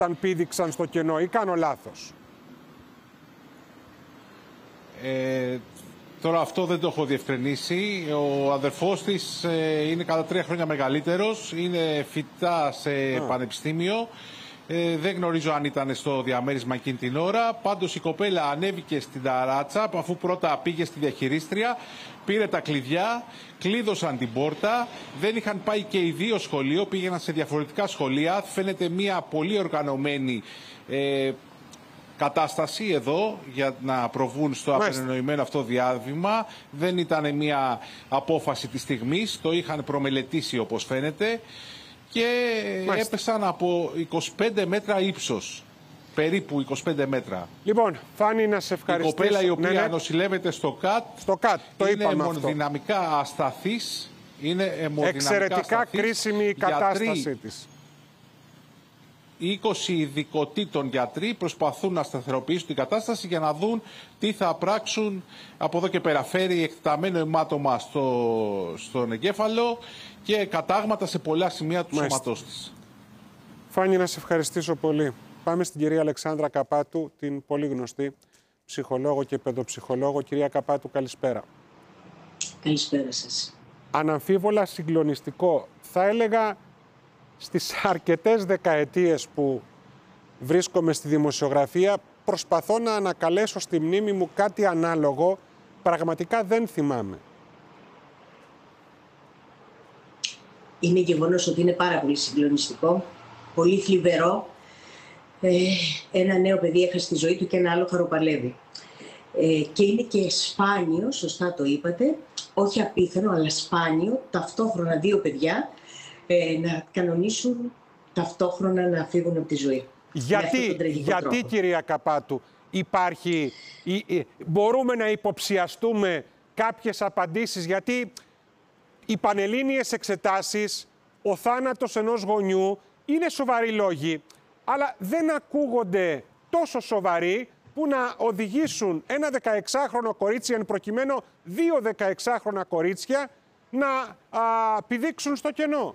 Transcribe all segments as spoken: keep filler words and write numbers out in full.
όταν πήδηξαν στο κενό, ή κάνω λάθος? Ε, τώρα αυτό δεν το έχω διευκρινίσει. Ο αδερφός της ε, είναι κατά τρία χρόνια μεγαλύτερος, είναι φοιτά σε Α. πανεπιστήμιο. Ε, δεν γνωρίζω αν ήταν στο διαμέρισμα εκείνη την ώρα. Πάντως η κοπέλα ανέβηκε στην ταράτσα, αφού πρώτα πήγε στη διαχειρίστρια, πήρε τα κλειδιά, κλείδωσαν την πόρτα. Δεν είχαν πάει και οι δύο σχολείο, πήγαιναν σε διαφορετικά σχολεία. Φαίνεται μια πολύ οργανωμένη ε, κατάσταση εδώ για να προβούν στο απεννοημένο αυτό διάβημα. Δεν ήταν μια απόφαση της στιγμής, το είχαν προμελετήσει όπως φαίνεται. Και Μάλιστα. έπεσαν από είκοσι πέντε μέτρα ύψος. Περίπου είκοσι πέντε μέτρα. Λοιπόν, Φάνη, να σε ευχαριστήσω. Η κοπέλα η οποία ναι, ναι. νοσηλεύεται στο ΚΑΤ, στο ΚΑΤ το είναι αιμοδυναμικά ασταθής. Είναι αιμοδυναμικά εξαιρετικά ασταθής. Κρίσιμη η κατάστασή της. είκοσι ειδικοτήτων γιατροί προσπαθούν να σταθεροποιήσουν την κατάσταση για να δουν τι θα πράξουν από εδώ και πέρα. Φέρει εκτεταμένο αιμάτωμα στο, στον εγκέφαλο και κατάγματα σε πολλά σημεία του Μάλιστα. σώματός της. Φάνη, να σε ευχαριστήσω πολύ. Πάμε στην κυρία Αλεξάνδρα Καπάτου, την πολύ γνωστή ψυχολόγο και παιδοψυχολόγο. Κυρία Καπάτου, καλησπέρα. Καλησπέρα σας. Αναμφίβολα συγκλονιστικό. Θα έλεγα στις αρκετές δεκαετίες που βρίσκομαι στη δημοσιογραφία, προσπαθώ να ανακαλέσω στη μνήμη μου κάτι ανάλογο. Πραγματικά δεν θυμάμαι. Είναι γεγονός ότι είναι πάρα πολύ συγκλονιστικό, πολύ θλιβερό. Ε, ένα νέο παιδί έχασε τη ζωή του και ένα άλλο χαροπαλεύει. Ε, και είναι και σπάνιο, σωστά το είπατε, όχι απίθανο, αλλά σπάνιο, ταυτόχρονα δύο παιδιά ε, να κανονίσουν ταυτόχρονα να φύγουν από τη ζωή. Γιατί, γιατί κυρία Καπάτου, υπάρχει, ή, ή, μπορούμε να υποψιαστούμε κάποιες απαντήσεις, γιατί οι πανελλήνιες εξετάσεις, ο θάνατος ενός γονιού είναι σοβαροί λόγοι, αλλά δεν ακούγονται τόσο σοβαροί που να οδηγήσουν ένα δεκαεξάχρονο κορίτσι, εν προκειμένου δύο δεκαεξάχρονα κορίτσια, να α, πηδήξουν στο κενό.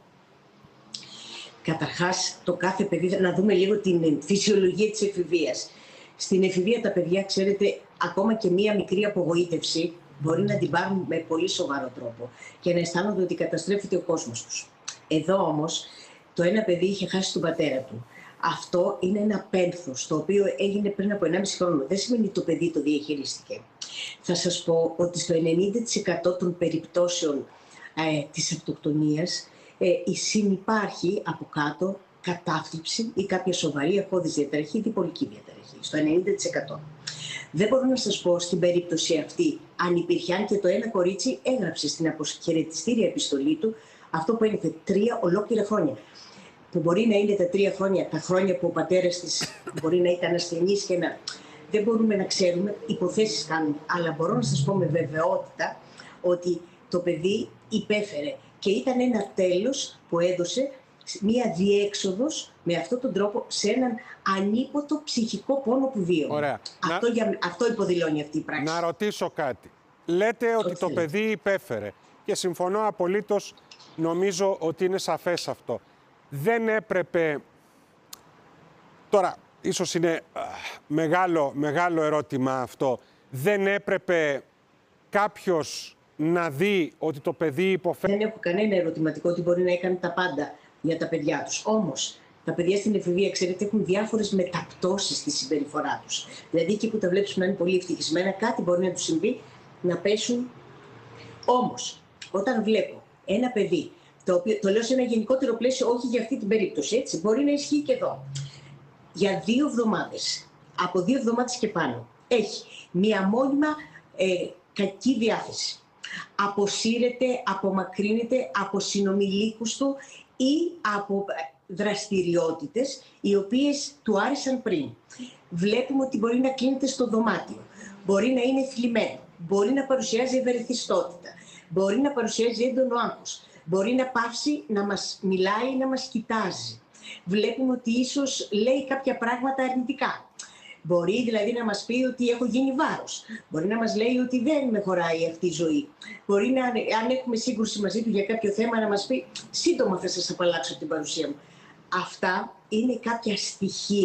Καταρχάς, το κάθε παιδί, να δούμε λίγο την φυσιολογία της εφηβείας. Στην εφηβεία τα παιδιά, ξέρετε, ακόμα και μία μικρή απογοήτευση μπορεί να την πάρουν με πολύ σοβαρό τρόπο και να αισθάνονται ότι καταστρέφεται ο κόσμος τους. Εδώ όμως, το ένα παιδί είχε χάσει τον πατέρα του. Αυτό είναι ένα πένθος, το οποίο έγινε πριν από ενάμιση χρόνο. Δεν σημαίνει ότι το παιδί το διαχειρίστηκε. Θα σας πω ότι στο ενενήντα τοις εκατό των περιπτώσεων ε, της αυτοκτονίας ε, συνυπάρχει από κάτω κατάθλιψη ή κάποια σοβαρή αφώδης διαταραχή ή διπολική διαταραχή. Στο ενενήντα τοις εκατό. Δεν μπορώ να σας πω στην περίπτωση αυτή αν υπήρχε, αν και το ένα κορίτσι έγραψε στην αποχαιρετιστήρια επιστολή του αυτό που ένιωθε τρία ολόκληρα χρόνια. Που μπορεί να είναι τα τρία χρόνια, τα χρόνια που ο πατέρας της μπορεί να ήταν ασθενής και να... Δεν μπορούμε να ξέρουμε, υποθέσεις κάνουμε, αλλά μπορώ να σας πω με βεβαιότητα ότι το παιδί υπέφερε και ήταν ένα τέλος που έδωσε μία διέξοδος με αυτόν τον τρόπο σε έναν ανίποτο ψυχικό πόνο που βίωνε. Ωραία. Αυτό, να... για... αυτό υποδηλώνει αυτή η πράξη. Να ρωτήσω κάτι. Λέτε ότι το παιδί υπέφερε και συμφωνώ απολύτως, νομίζω ότι είναι σαφές αυτό. Δεν έπρεπε, τώρα ίσως είναι α, μεγάλο, μεγάλο ερώτημα αυτό, δεν έπρεπε κάποιος να δει ότι το παιδί υποφέρει? Δεν έχω κανένα ερωτηματικό ότι μπορεί να έκανε τα πάντα για τα παιδιά τους. Όμως, τα παιδιά στην εφηβεία, ξέρετε, έχουν διάφορες μεταπτώσεις στη συμπεριφορά τους. Δηλαδή, εκεί που τα βλέπεις να είναι πολύ ευτυχισμένα, κάτι μπορεί να τους συμβεί, να πέσουν. Όμως, όταν βλέπω ένα παιδί, το οποίο το λέω σε ένα γενικότερο πλαίσιο, όχι για αυτή την περίπτωση, έτσι, μπορεί να ισχύει και εδώ. Για δύο εβδομάδες, από δύο εβδομάδες και πάνω, έχει μία μόνιμα ε, κακή διάθεση. Αποσύρεται, απομακρύνεται από συνομιλίκους του ή από δραστηριότητες οι οποίες του άρεσαν πριν. Βλέπουμε ότι μπορεί να κλείνεται στο δωμάτιο, μπορεί να είναι θλιμμένο, μπορεί να παρουσιάζει ευερεθιστότητα, μπορεί να παρουσιάζει έντονο άγχος. Μπορεί να πάψει να μας μιλάει, να μας κοιτάζει. Βλέπουμε ότι ίσως λέει κάποια πράγματα αρνητικά. Μπορεί δηλαδή να μας πει ότι έχω γίνει βάρος. Μπορεί να μας λέει ότι δεν με χωράει αυτή η ζωή. Μπορεί να, αν έχουμε σύγκρουση μαζί του για κάποιο θέμα, να μας πει σύντομα θα σας απαλλάξω την παρουσία μου. αυτά είναι κάποια στοιχεία.